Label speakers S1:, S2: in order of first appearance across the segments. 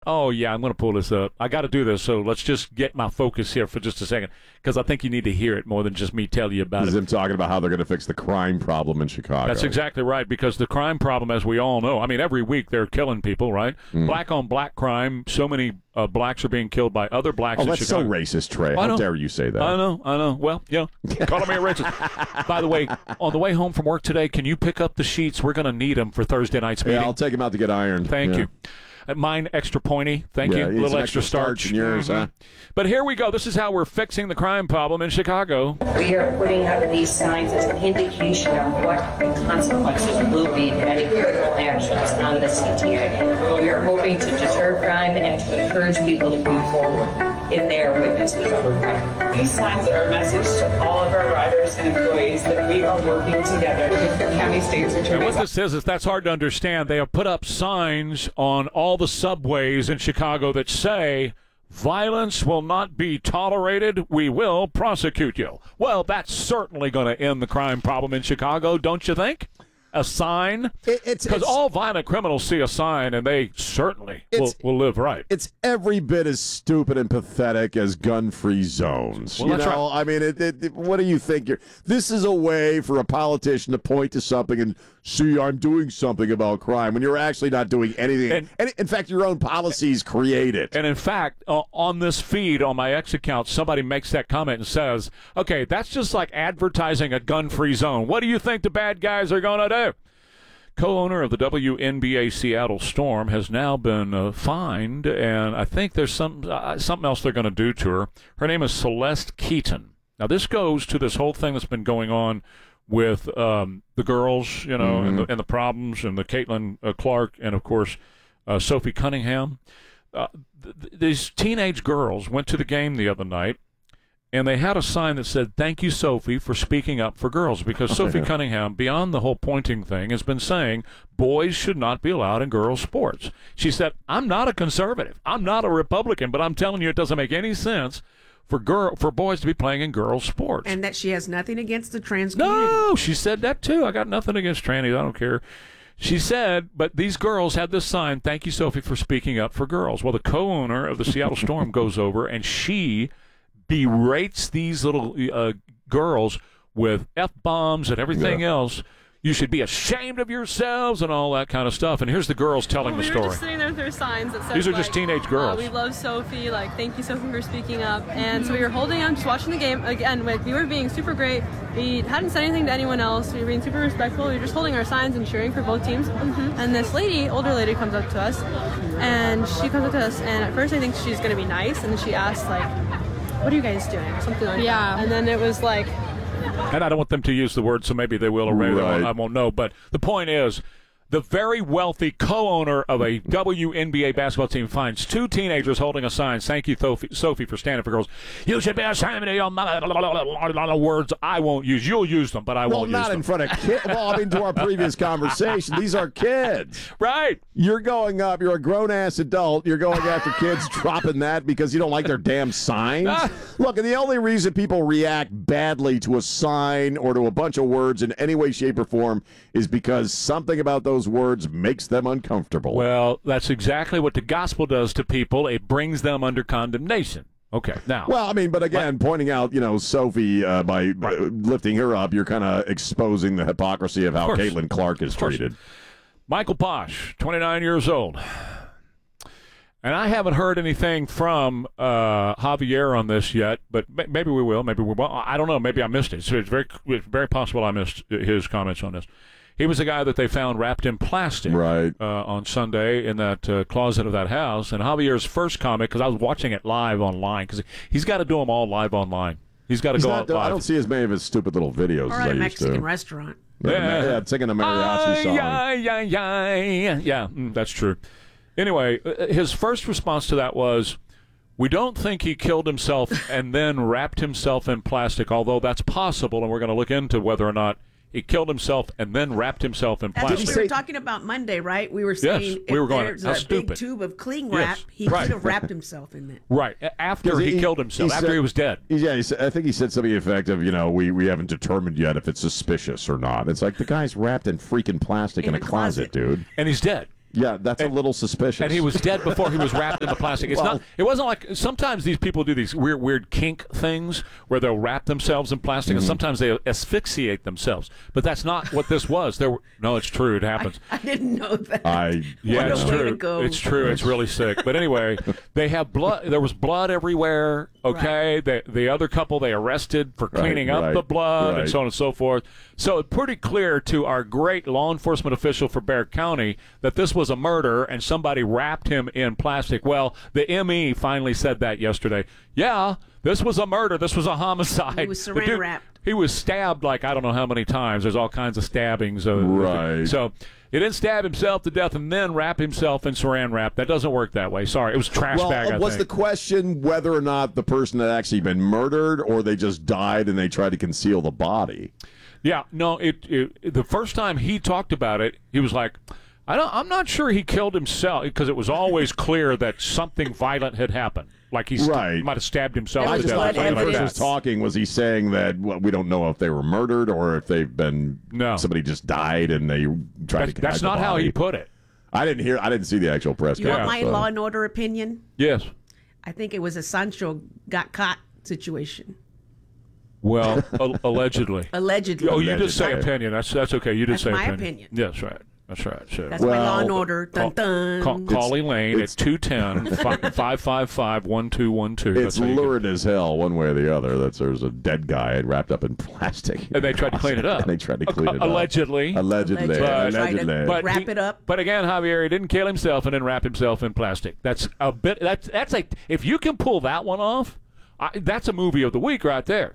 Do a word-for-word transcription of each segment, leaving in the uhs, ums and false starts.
S1: oh, yeah, I'm going to pull this up. I got to do this, so let's just get my focus here for just a second, because I think you need to hear it more than just me tell you about
S2: This
S1: it.
S2: is him talking about how they're going to fix the crime problem in Chicago.
S1: That's exactly right, because the crime problem, as we all know, I mean, every week they're killing people, right?
S2: Mm.
S1: Black-on-black crime, so many uh, blacks are being killed by other blacks
S2: Oh,
S1: in
S2: that's
S1: Chicago.
S2: so racist, Trey.
S1: I
S2: How
S1: know.
S2: dare you say that?
S1: I know, I know. Well, yeah, calling me a racist. By the way, on the way home from work today, can you pick up the sheets? We're going to need them for Thursday night's meeting.
S2: Yeah, I'll take him out to get ironed.
S1: Thank
S2: yeah.
S1: you. Uh, Mine extra pointy. Thank
S2: Yeah,
S1: you. A
S2: it's
S1: little
S2: an
S1: extra
S2: extra starch
S1: starch.
S2: in yours,
S1: Mhm.
S2: huh?
S1: But here we go. This is how we're fixing the crime problem in Chicago.
S3: We are putting up these signs as an indication of what the consequences will be of any criminal actions on the C T I. We are hoping to deter crime and to encourage people to move forward if they are witnesses of a crime.
S4: These signs are a message to all of our riders and employees that we are working together with the county state's
S1: And
S4: attorneys.
S1: what this is, is that's hard to understand. They have put up signs on all the subways in Chicago that say, violence will not be tolerated. We will prosecute you. Well, that's certainly going to end the crime problem in Chicago, don't you think? A sign?
S2: It- it's-
S1: Because
S2: it's-
S1: all violent criminals see a sign, and they certainly will,
S2: It's-
S1: will live right.
S2: It's every bit as stupid and pathetic as gun-free zones.
S1: Well,
S2: you
S1: that's
S2: know, I mean, it, it, it- what do you think? You're, this is a way for a politician to point to something and see, I'm doing something about crime when you're actually not doing anything.
S1: And-
S2: And, in fact, your own policies create it.
S1: And in fact, uh, on this feed on my X account, somebody makes that comment and says, okay, that's just like advertising a gun-free zone. What do you think the bad guys are going to do? Co-owner of the W N B A Seattle Storm has now been uh, fined, and I think there's some uh, something else they're going to do to her. Her name is Celeste Keaton. Now, this goes to this whole thing that's been going on with um, the girls, you know,
S2: Mm-hmm.
S1: and, the, and the problems, and the Caitlin uh, Clark, and, of course, uh, Sophie Cunningham. Uh, th- th- these teenage girls went to the game the other night, and they had a sign that said, thank you, Sophie, for speaking up for girls, because Sophie Cunningham, beyond the whole pointing thing, has been saying boys should not be allowed in girls' sports. She said, I'm not a conservative. I'm not a Republican, but I'm telling you it doesn't make any sense for girl for boys to be playing in girls' sports.
S5: And that she has nothing against the trans community.
S1: No, she said that too. I got nothing against trannies. I don't care. She said, but these girls had this sign, thank you, Sophie, for speaking up for girls. Well, the co-owner of the Seattle Storm goes over, and she berates these little uh, girls with F-bombs and everything
S2: Yeah.
S1: else. You should be ashamed of yourselves and all that kind of stuff. And here's the girls telling
S6: Well,
S1: the
S6: we
S1: story.
S6: were just sitting there with our signs that said,
S1: These are
S6: like,
S1: just teenage girls.
S6: Uh, we love Sophie. Like, thank you, Sophie, for speaking up. And so we were holding them, just watching the game. Again, like, we were being super great. We hadn't said anything to anyone else. We were being super respectful. We were just holding our signs and cheering for both teams. Mm-hmm. And this lady, older lady, comes up to us, and she comes up to us. And at first, I think she's gonna be nice, and then she asks, like, "What are you guys doing?" or something like
S7: Yeah.
S6: that. And then it was like,
S1: And I don't want them to use the word, so maybe they will or maybe they won't.
S2: Right.
S1: I won't know. But the point is, the very wealthy co-owner of a W N B A basketball team finds two teenagers holding a sign, thank you, Sophie, Sophie for standing for girls. You should be ashamed of your mother. Words I won't use. You'll use them, but I
S2: well,
S1: won't
S2: not
S1: use
S2: in
S1: them.
S2: front of kids. Well, I mean, to our previous conversation, these are kids.
S1: Right.
S2: You're going up. You're a grown-ass adult. You're going after kids dropping that because you don't like their damn signs?
S1: Ah.
S2: Look, and the only reason people react badly to a sign or to a bunch of words in any way, shape, or form is because something about those words makes them uncomfortable.
S1: Well, that's exactly what the gospel does to people. It brings them under condemnation. Okay, now.
S2: Well, I mean, but again, pointing out, you know, Sophie, uh, by, by lifting her up, you're kind of exposing the hypocrisy of how
S1: Of course.
S2: Caitlin Clark is
S1: Of course.
S2: treated.
S1: Michael Posh, twenty-nine years old. And I haven't heard anything from uh, Javier on this yet, but ma- maybe we will. Maybe we will. I don't know. Maybe I missed it. So it's very, it's very possible I missed his comments on this. He was the guy that they found wrapped in plastic
S2: Right.
S1: uh, on Sunday in that uh, closet of that house. And Javier's first comment, because I was watching it live online, because he's got to do them all live online. He's got to
S2: He's
S1: go
S2: not
S1: out
S2: doing-
S1: live.
S2: I don't see as many of his stupid little videos
S5: Or
S2: as I
S5: at a
S2: used
S5: Mexican
S2: to.
S5: restaurant.
S2: Yeah, yeah, singing a mariachi song.
S1: Yeah, yeah, yeah, yeah. Mm, that's true. Anyway, uh, his first response to that was, we don't think he killed himself and then wrapped himself in plastic, although that's possible, and we're going to look into whether or not he killed himself and then wrapped himself in
S5: That's
S1: plastic.
S5: what we were talking about Monday, right? We were saying
S1: Yes,
S5: if
S1: we were going,
S5: there's
S1: how
S5: a
S1: stupid.
S5: big tube of cling
S1: Yes,
S5: wrap, he
S1: right.
S5: could have wrapped himself in it.
S1: Right, a- after
S2: 'Cause
S1: he,
S2: he-
S1: killed himself,
S2: he
S1: after
S2: said-
S1: he was dead.
S2: Yeah, he said, I think he said something effective, you know, we, we haven't determined yet if it's suspicious or not. It's like the guy's wrapped in freaking plastic in,
S5: In
S2: a
S5: a
S2: closet,
S5: closet.
S2: dude.
S1: And he's dead.
S2: Yeah, that's
S1: And-
S2: a little suspicious.
S1: And he was dead before he was wrapped in the plastic. It's
S2: Well-
S1: not. It wasn't like sometimes these people do these weird, weird kink things where they'll wrap themselves in plastic,
S2: Mm-hmm.
S1: and sometimes they asphyxiate themselves. But that's not what this was. There, were, no, it's true. It happens.
S5: I didn't know that.
S2: I
S1: Yeah,
S5: What a
S1: it's
S5: way to
S1: true.
S5: go.
S1: It's true. It's really sick. But anyway, they have blood. There was blood everywhere. Okay, the the other couple they arrested for
S2: Right,
S1: cleaning up
S2: right,
S1: the blood
S2: right.
S1: and so on and so forth. So it's pretty clear to our great law enforcement official for Bexar County that this was a murder and somebody wrapped him in plastic. Well, the M E finally said that yesterday. Yeah, this was a murder. This was a homicide.
S5: He was
S1: The
S5: saran
S1: dude-
S5: wrapped.
S1: He was stabbed like I don't know how many times. There's all kinds of stabbings. Of,
S2: Right.
S1: So he didn't stab himself to death and then wrap himself in saran wrap. That doesn't work that way. Sorry, it was trash
S2: well,
S1: bag. I
S2: was
S1: think.
S2: the question whether or not the person had actually been murdered or they just died and they tried to conceal the body?
S1: Yeah, no. It, it the first time he talked about it, he was like, "I don't. I'm not sure he killed himself because it was always clear that something violent had happened. Like he st-
S2: Right.
S1: might have stabbed himself
S5: There
S2: I
S1: to
S5: was
S2: just
S1: death."
S2: thought
S1: or
S5: blood
S2: when
S1: something
S2: the
S1: like
S2: person
S1: that.
S2: was talking, was he saying that well, we don't know if they were murdered or if they've been
S1: No.
S2: somebody just died and they tried
S1: That's,
S2: to
S1: that's
S2: hide the
S1: not how
S2: body?
S1: he put it.
S2: I didn't hear. I didn't see the actual press
S5: You want
S2: conference.
S5: my
S2: so-
S5: Law and Order opinion?
S1: Yes.
S5: I think it was a Sancho got caught situation.
S1: Well, a- allegedly.
S5: Allegedly.
S1: Oh, you did say
S2: Allegedly.
S1: opinion. That's that's okay. You did
S5: That's
S1: say
S5: my
S1: opinion.
S5: opinion.
S1: Yes, right. That's right. So,
S5: That's my Law and
S2: Well,
S5: Order.
S1: call,
S5: Dun, dun.
S1: call, call Elaine at
S2: it's-
S1: two one zero, five five five, one two one two.
S2: It's lurid as hell, one way or the other. That there's a dead guy wrapped up in plastic.
S1: And they tried to clean it up.
S2: And they tried to clean it up.
S1: Allegedly.
S2: Allegedly.
S5: Allegedly.
S1: But-
S5: Tried to
S2: Allegedly.
S1: But
S5: wrap
S1: he-
S5: it up.
S1: But again, Javier, he didn't kill himself and then wrap himself in plastic. That's a bit. That's that's like if you can pull that one off, I, that's a movie of the week right there.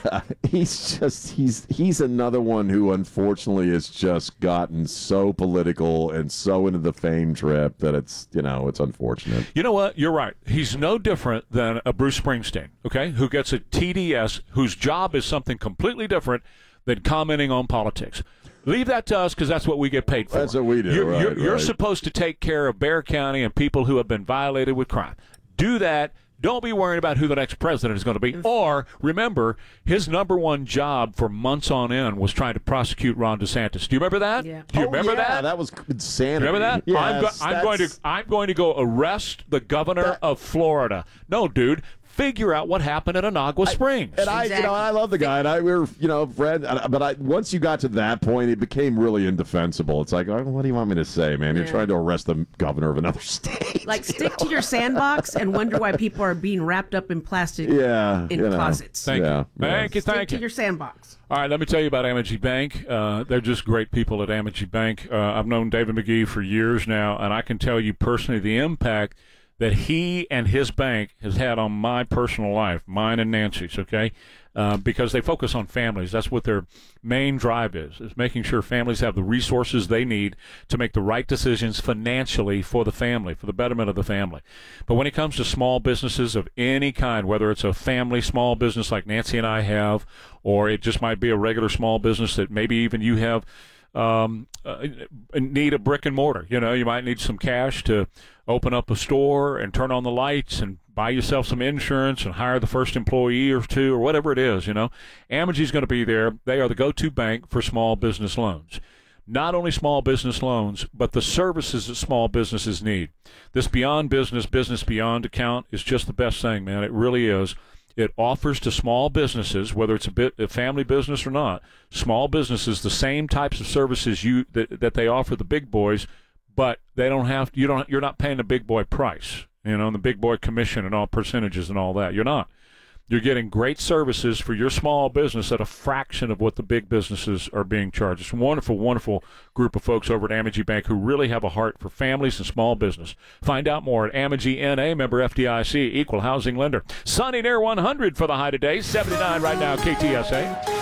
S2: He's just he's he's another one who unfortunately has just gotten so political and so into the fame trip that it's you know it's unfortunate.
S1: You know what? You're right. He's no different than a Bruce Springsteen, okay, who gets a T D S, whose job is something completely different than commenting on politics. Leave that to us because that's what we get paid for.
S2: That's what we do,
S1: You're,
S2: right,
S1: you're, you're
S2: right.
S1: supposed to take care of Bexar County and people who have been violated with crime. Do that. Don't be worrying about who the next president is going to be. Or remember, his number one job for months on end was trying to prosecute Ron DeSantis. Do you remember that?
S5: Yeah.
S1: Do you
S2: Oh,
S1: remember
S2: yeah,
S1: that?
S2: That was insanity.
S1: Remember that?
S2: Yes,
S1: I'm, go- I'm going to
S2: that's-
S1: I'm going to go arrest the governor
S2: That-
S1: of Florida. No, dude, figure out what happened at Anagua Springs.
S2: And I, you
S5: Exactly.
S2: know, I love the guy, and I we were, you know, friend. But I, once you got to that point, it became really indefensible. It's like, oh, what do you want me to say, man? You're
S5: Yeah.
S2: trying to arrest the governor of another state.
S5: Like, stick to your sandbox and wonder why people are being wrapped up in plastic
S2: yeah,
S5: in
S2: you know.
S5: closets.
S1: Thank
S2: Yeah,
S1: you. Thank
S2: yeah.
S1: you.
S5: Stick
S1: Thank
S5: to
S1: you.
S5: your sandbox.
S1: All right, let me tell you about Amity Bank. Uh, they're just great people at Amity Bank. Uh, I've known David McGee for years now, and I can tell you personally the impact that he and his bank has had on my personal life, mine and Nancy's, okay? Uh, because they focus on families. That's what their main drive is, is making sure families have the resources they need to make the right decisions financially for the family, for the betterment of the family. But when it comes to small businesses of any kind, whether it's a family small business like Nancy and I have, or it just might be a regular small business that maybe even you have um, uh, need a brick and mortar. You know, you might need some cash to open up a store and turn on the lights and buy yourself some insurance and hire the first employee or two or whatever it is, you know. Amegy's going to be there. They are the go-to bank for small business loans. Not only small business loans, but the services that small businesses need. This Beyond Business, Business Beyond account is just the best thing, man. It really is. It offers to small businesses, whether it's a bit a family business or not, small businesses the same types of services you that, that they offer the big boys, but they don't have you don't you're not paying the big boy price, you know, and the big boy commission and all percentages and all that. You're not. You're getting great services for your small business at a fraction of what the big businesses are being charged. It's a wonderful, wonderful group of folks over at Amity Bank who really have a heart for families and small business. Find out more at Amity N A, member F D I C, equal housing lender. Sunny near one hundred for the high today, seventy-nine right now, K T S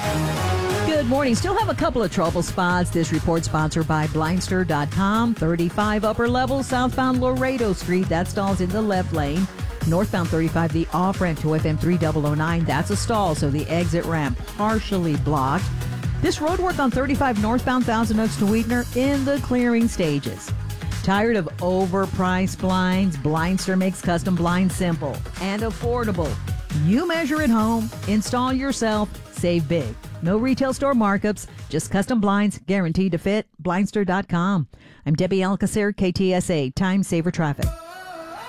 S1: A.
S7: Good morning. Still have a couple of trouble spots. This report sponsored by Blindster dot com. thirty-five upper level, southbound Laredo Street. That stalls in the left lane. Northbound thirty-five, the off-ramp to F M three thousand nine. That's a stall, so the exit ramp partially blocked. This road work on thirty-five northbound Thousand Oaks to Wheatner in the clearing stages. Tired of overpriced blinds? Blindster makes custom blinds simple and affordable. You measure at home, install yourself, save big. No retail store markups, just custom blinds guaranteed to fit. Blindster dot com. I'm Debbie Alcacer, K T S A, Time Saver Traffic.